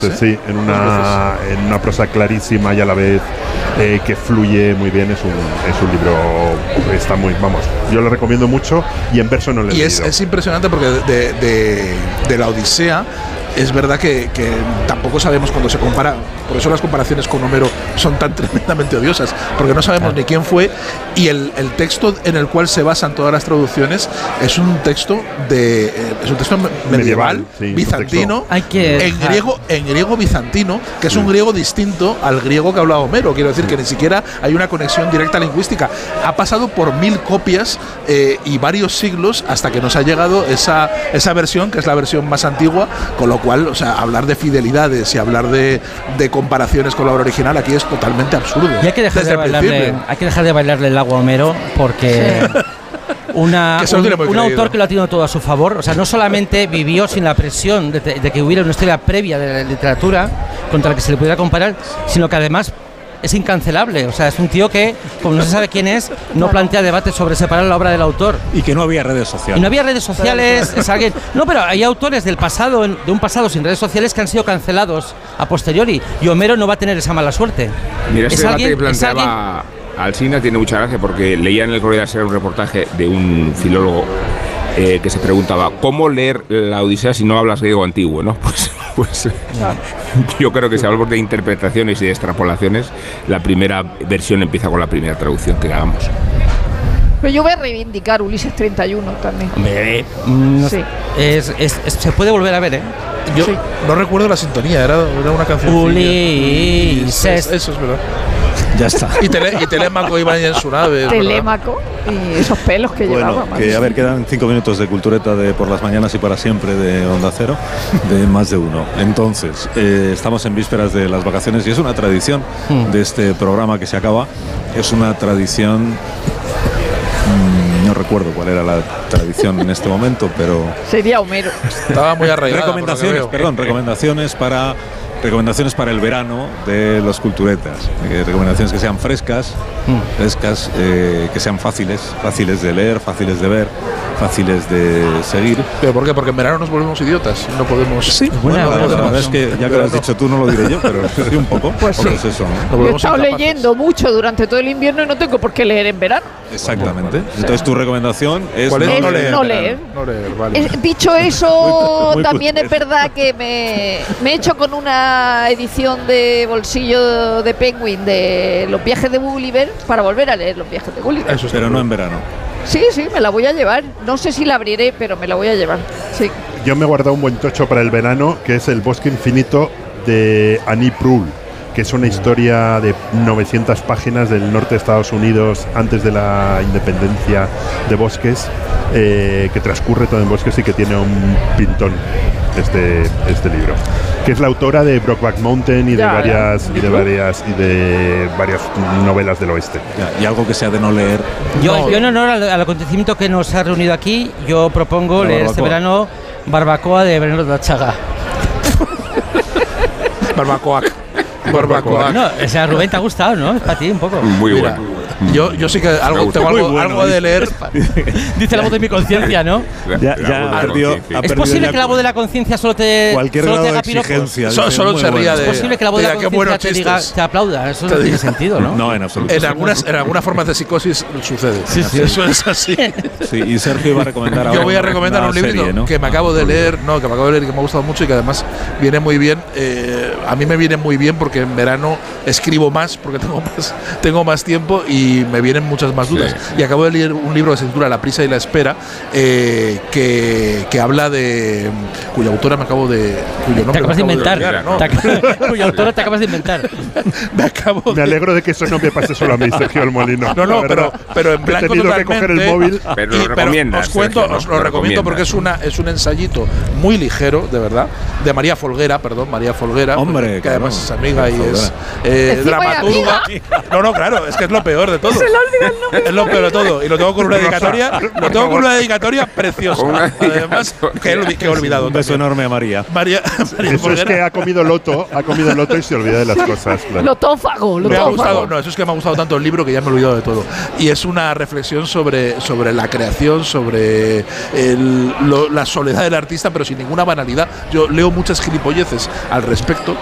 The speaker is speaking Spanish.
Sí, en una prosa clarísima y a la vez que fluye muy bien. Es un libro, está muy, vamos, yo lo recomiendo mucho y en verso no lo he leído. Y es impresionante porque de la Odisea es verdad que tampoco sabemos cuando se compara, por eso las comparaciones con Homero son tan tremendamente odiosas, porque no sabemos ni quién fue, y el texto en el cual se basan todas las traducciones es un texto medieval, sí, bizantino, en griego bizantino, que es un griego distinto al griego que hablaba Homero. Quiero decir que ni siquiera hay una conexión directa lingüística. Ha pasado por 1000 copias y varios siglos hasta que nos ha llegado esa versión, que es la versión más antigua, con lo cual, o sea, hablar de fidelidades y hablar de comparaciones con la obra original aquí es totalmente absurdo. Y hay que dejar de bailarle el agua a Homero, porque un autor que lo ha tenido todo a su favor, o sea, no solamente vivió sin la presión de que hubiera una historia previa de la literatura contra la que se le pudiera comparar, sino que además es incancelable. O sea, es un tío que, como no se sabe quién es, no plantea debates sobre separar la obra del autor. Y que no había redes sociales. Y no había redes sociales. Es alguien. No, pero hay autores del pasado, de un pasado sin redes sociales, que han sido cancelados a posteriori. Y Homero no va a tener esa mala suerte. Mira, ese debate que planteaba Alsina tiene mucha gracia, porque leía en el Correo de la Sera un reportaje de un filólogo que se preguntaba ¿cómo leer la Odisea si no hablas griego antiguo? ¿No? Pues yo creo que si hablamos de interpretaciones y de extrapolaciones, la primera versión empieza con la primera traducción que hagamos. Pero yo voy a reivindicar Ulises 31 también. Hombre, sí. Se puede volver a ver, ¿eh? Yo no recuerdo la sintonía, era una canción. Ulises. Eso es verdad. Ya está. Y Telémaco iba ahí en su nave. Telémaco y esos pelos que llevaba. Que, a ver, quedan 5 minutos de Cultureta de Por las Mañanas y para siempre de Onda Cero, de Más de Uno. Entonces, estamos en vísperas de las vacaciones y es una tradición de este programa que se acaba. Es una tradición... no recuerdo cuál era la tradición en este momento, pero... Sería Homero. Estaba muy arraigada. Recomendaciones para el verano de los Culturetas. Recomendaciones que sean frescas, que sean fáciles de leer, fáciles de ver, fáciles de seguir. ¿Pero por qué? Porque en verano nos volvemos idiotas. No podemos... Sí, bueno, la verdad es que ya que lo has dicho tú no lo diré yo, pero sí un poco. Pues sí. Es eso, ¿no? Yo he estado leyendo mucho durante todo el invierno y no tengo por qué leer en verano. Exactamente. Entonces tu recomendación es no leer. Vale. Dicho eso, también es verdad que me he hecho con una edición de bolsillo de Penguin de Los viajes de Gulliver para volver a leer Los viajes de Gulliver. Eso, pero no en verano. Sí, me la voy a llevar. No sé si la abriré, pero me la voy a llevar. Sí. Yo me he guardado un buen tocho para el verano, que es El bosque infinito de Annie Proulx, que es una historia de 900 páginas del norte de Estados Unidos antes de la independencia de bosques, que transcurre todo en bosques y que tiene un pintón este libro, que es la autora de Brokeback Mountain y de varias novelas del oeste. Y algo que sea de no leer. Yo en honor al acontecimiento que nos ha reunido aquí, yo propongo leer este verano Barbacoa de Veneno de la Chaga. Barbacoa. No, o sea, Rubén, te ha gustado, ¿no? Es para ti un poco. Muy bueno. Yo sí que tengo algo de leer. Dice la voz de mi conciencia, ¿no? ¿Es posible que la voz de la conciencia solo te haga piropos? Solo se ría de... ¿Es posible que la voz de la conciencia te aplauda? Eso no tiene sentido, ¿no? No, en absoluto. En algunas formas de psicosis sucede. Sí. Eso es así. Sí, y Sergio iba a recomendar ahora. Yo voy a recomendar un libro serie, ¿no? que me acabo de leer, y que me ha gustado mucho y que además viene muy bien. A mí me viene muy bien porque en verano escribo más, porque tengo más tiempo y me vienen muchas más dudas. Y acabo de leer un libro que se titula La prisa y la espera, que habla de... cuya autora me acabo de... cuyo nombre te acabas de inventar. Cuya autora te acabas de inventar. Me alegro de que eso no me pase solo a mí, Sergio El Molino. No, pero en blanco he tenido que coger el móvil. Pero lo recomiendas. Os lo recomiendo porque es un ensayito muy ligero, de verdad, de María Folguera, Hombre, que además es amiga y es dramaturga. No, claro, es que es lo peor de todo. Se le olvida el nombre. Es lo peor de todo. Y lo tengo con una dedicatoria preciosa. Además, que he olvidado. Un beso enorme a María. María eso es que ha comido loto y se olvida de las cosas. Claro. Lotófago. Me ha gustado, no, eso es que me ha gustado tanto el libro que ya me he olvidado de todo. Y es una reflexión sobre la creación, sobre la soledad del artista, pero sin ninguna banalidad. Yo leo muchas gilipolleces al respecto,